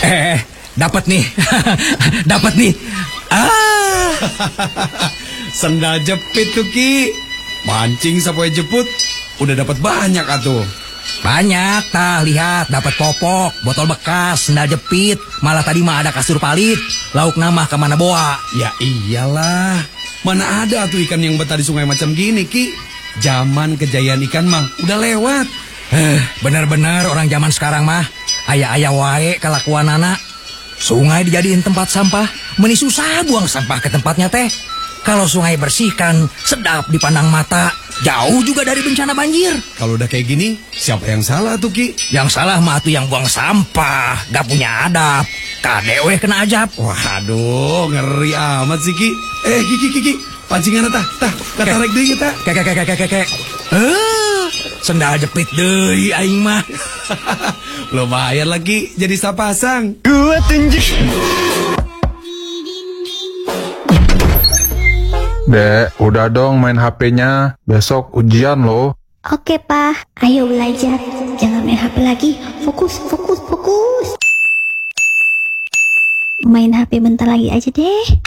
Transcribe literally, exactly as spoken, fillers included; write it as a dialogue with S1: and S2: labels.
S1: Eh, dapat nih. Dapat nih. Ah.
S2: Sendal jepit tuh, Ki. Mancing sampai jeput, udah dapat banyak atuh.
S1: Banyak, tah, lihat, dapat popok, botol bekas, sendal jepit, malah tadi mah ada kasur palit, lauk nama kemana bawa.
S2: Ya iyalah, mana ada tuh ikan yang betah di sungai macam gini, Ki. Zaman kejayaan ikan mah udah lewat.
S1: Eh, benar-benar orang zaman sekarang mah aya-aya wae kelakuan anak. Sungai dijadiin tempat sampah, meni susah buang sampah ke tempatnya teh. Kalau sungai bersihkan, sedap dipandang mata, jauh juga dari bencana banjir.
S2: Kalau udah kayak gini, siapa yang salah tuh, Ki?
S1: Yang salah mah tuh yang buang sampah, gak punya adab. Kadewe kena ajab.
S2: Waduh, ngeri amat sih, Ki. Eh, Ki, Ki, Ki, pancingan tah, tah, katarik deh kita.
S1: Kek, kek, kek, kek, kek. Eh, sendal jepit deui aing mah.
S2: Lumayan lagi jadi sapasang.
S3: Gua tunjuk.
S4: Dek, udah dong main H P-nya. Besok ujian loh.
S5: Oke, Pak. Ayo belajar. Jangan main H P lagi. Fokus, fokus, fokus. Main H P bentar lagi aja deh.